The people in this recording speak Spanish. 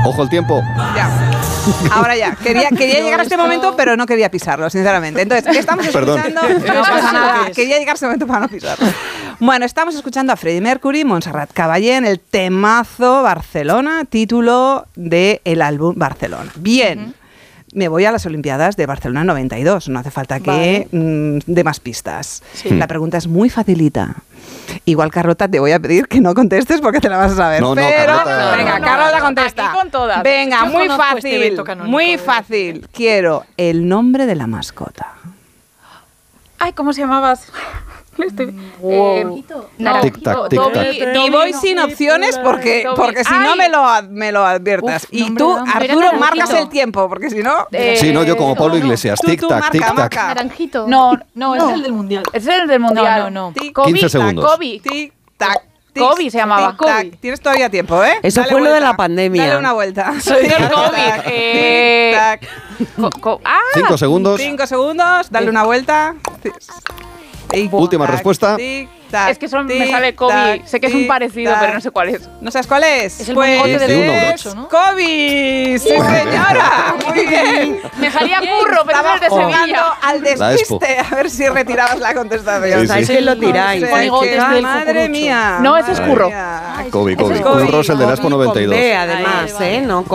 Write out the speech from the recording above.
Ojo el tiempo. Ya. Ahora ya. Quería llegar a este momento, pero no quería pisarlo, sinceramente. Entonces, estamos escuchando... No pasa nada. Quería llegar a este momento para no pisarlo. Bueno, estamos escuchando a Freddie Mercury, Montserrat Caballé en el temazo Barcelona, título del álbum Barcelona. Bien. Me voy a las Olimpiadas de Barcelona 92. No hace falta que dé más pistas. Sí. La pregunta es muy facilita. Igual, Carlota, te voy a pedir que no contestes porque te la vas a saber. No, pero, Carlota. venga, Carlota contesta. Aquí con todas. Venga, yo muy fácil. Muy fácil. Quiero el nombre de la mascota. Ay, ¿cómo se llamabas? Tic-tac. Y voy sin opciones porque si no me lo adviertas. Y tú, Arturo, marcas el tiempo, porque si no... Sí, no, yo como Pablo Iglesias. Tic-tac. Naranjito. No, es el del mundial. Es el del mundial. No. 15 segundos. Tic-tac. Kobe se llamaba. Tic-tac. Tienes todavía tiempo, ¿eh? Eso fue lo de la pandemia. Dale una vuelta. Soy del COVID. Tic-tac. 5 segundos. 5 segundos. Dale una vuelta. Última respuesta. Es que solo me sale Kobe. Sé que es un parecido, pero no sé cuál es. ¿No sabes cuál es? Es el mongote de Uno, ¿no? Kobe. Sí, señora. Muy bien. Me salía Curro, pero es de Sevilla. Al despiste, a ver si retirabas la contestación. Sí, sí. que lo tiráis. Madre mía. No, ese es Curro. Kobe. Curro es el de la Expo 92. Además, ¿no?